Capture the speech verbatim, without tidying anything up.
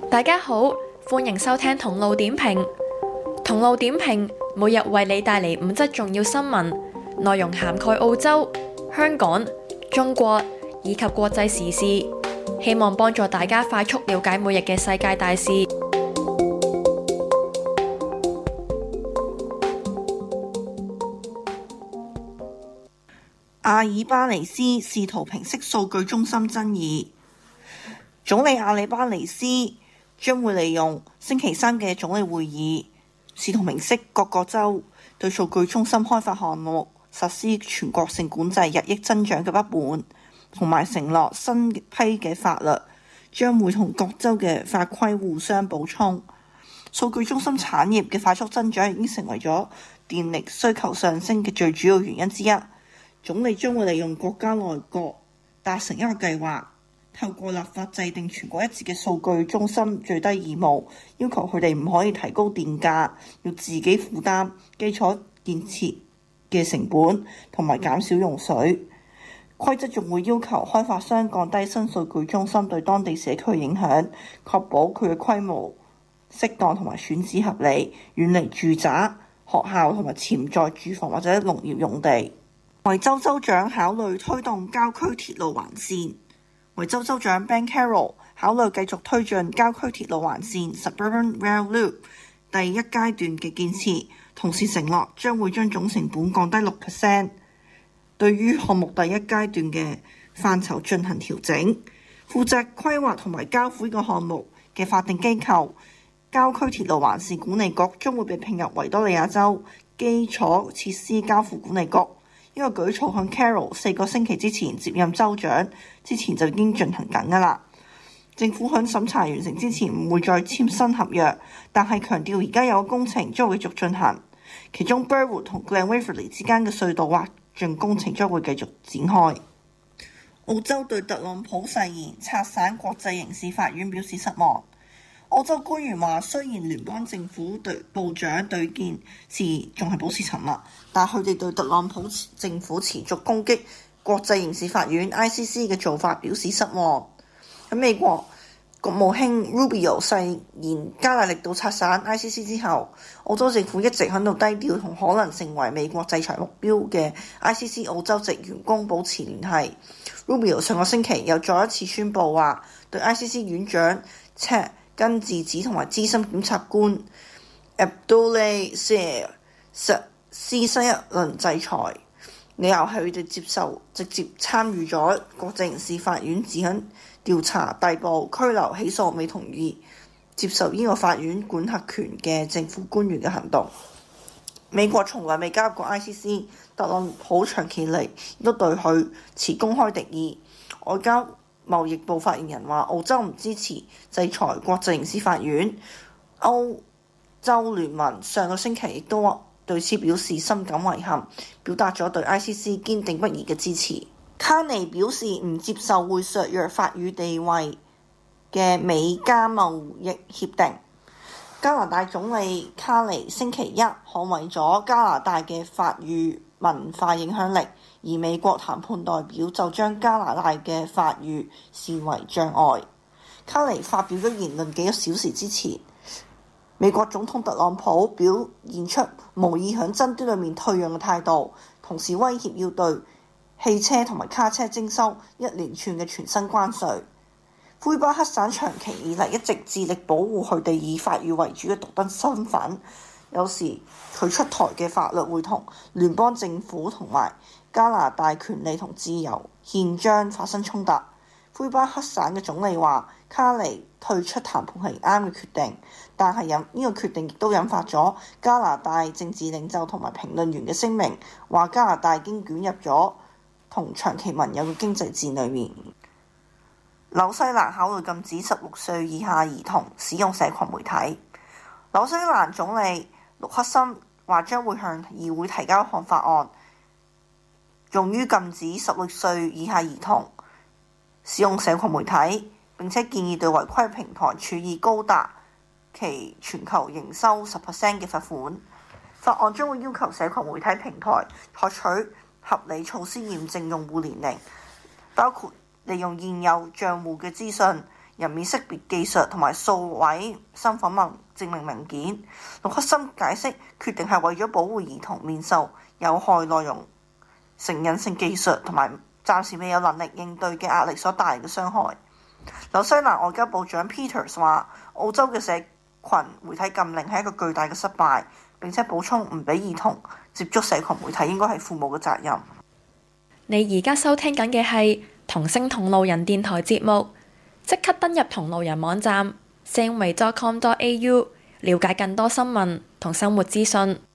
大家好，歡迎收聽同路點評。同路點評每日為你帶嚟五則重要新聞，內容涵蓋澳洲、香港、中國以及國際時事，希望幫助大家快速了解每日嘅世界大事。 阿爾巴尼斯試圖平息數據中心爭議。總理阿里巴尼斯將會利用星期三嘅總理會議，試圖平息各個州對數據中心開發項目實施全國性管制日益增長嘅不滿，同埋承諾新批嘅法律將會同各州嘅法規互相補充。數據中心產業嘅快速增長已經成為咗電力需求上升嘅最主要原因之一。總理將會利用國家內閣達成一個計劃，透過立法制定全國一致嘅數據中心最低義務，要求佢哋唔可以提高電價，要自己負擔基礎建設嘅成本，同埋減少用水。規則仲會要求開發商降低新數據中心對當地社區嘅影響，確保佢嘅規模適當同埋選址合理，遠離住宅、學校同埋潛在住房或者農業用地。維州州長考慮推動郊區鐵路環線。維州州長 Ben Carroll 考慮繼續推進郊區鐵路環線 Suburban Rail Loop 第一階段嘅建設，同時承諾將會將總成本降低六 percent。對於項目第一階段嘅範疇進行調整，負責規劃同埋交付呢個項目嘅法定機構郊區鐵路環線管理局將會被併入維多利亞州基礎設施交付管理局。呢個舉措向 Carroll 四個星期之前接任州長之前就已經進行緊㗎啦。政府喺審查完成之前唔會再簽新合約，但係強調而家有工程將會繼續進行，其中 Burwood 同 Glen Waverley 之間嘅隧道挖進工程將會繼續展開。澳洲對特朗普誓言拆散國際刑事法院表示失望。澳洲官員話，雖然聯邦政府對部長對件事仲係保持沉默，但佢哋對特朗普政府持續攻擊國際刑事法院 I C C 嘅做法表示失望。喺美國國務卿 Rubio 誓言加大力度拆散 I C C 之後，澳洲政府一直喺度低調同可能成為美國制裁目標嘅 I C C 澳洲籍員工保持聯繫。Rubio 上個星期又再一次宣布話，對 I C C 院長赤根智子同埋資深檢察官 Abdullah Sear 實施新一輪制裁，理由係佢哋接受直接參與咗國際刑事法院只喺調查、逮捕、拘留、起訴未同意接受呢個法院管轄權嘅政府官員嘅行動。美國從來未加入過 I C C， 特朗普長期嚟亦都對佢持公開敵意。外交貿易部發言人話，澳洲唔支持制裁國際刑事法院。歐洲聯盟上個星期亦都對此表示深感遺憾，表達咗對 I C C 堅定不移嘅支持。卡尼表示唔接受會削弱法語地位嘅美加貿易協定。加拿大總理卡尼星期一捍衛咗加拿大嘅法語文化影響力，而美國談判代表就將加拿大嘅法語視為障礙。卡尼發表咗言論幾個小時之前，美國總統特朗普表現出無意響爭端裏面退讓嘅態度，同時威脅要對汽車同埋卡車徵收一連串嘅全新關稅。魁北克省長期以嚟一直致力保護佢哋以法語為主嘅獨特身份，有時佢出台嘅法律會同聯邦政府同埋加拿大權利同自由憲章發生衝突。魁北克省嘅總理話，卡尼退出談判係啱嘅決定，但係引呢個決定亦都引發咗加拿大政治領袖同埋評論員嘅聲明，話加拿大已經捲入咗同長期盟友嘅經濟戰裏面。紐西蘭考慮禁止十六歲以下兒童使用社群媒體。紐西蘭總理陸克森話將會向議會提交一項法案，用於禁止十六歲以下兒童使用社群媒體，並且建議對違規平台處以高達其全球營收十 percent 嘅罰款。法案將會要求社群媒體平台採取合理措施驗證用戶年齡，包括利用現有帳戶嘅資訊， 人面識別技術同埋數位身份證證明文件。陸克森解釋決定係為咗保護兒童免受有害內容、成癮性技術同埋暫時未有能力應對嘅壓力所帶嚟嘅傷害。紐西蘭外交部長 Peters 話：澳洲嘅社群媒體禁令係一個巨大嘅失敗，並且補充唔俾兒童接觸社群媒體應該係父母嘅責任。 你而家收聽緊嘅係同聲同路人電台節目，即刻登入同路人網站 sangway dot com dot a u 了解更多新聞同生活資訊。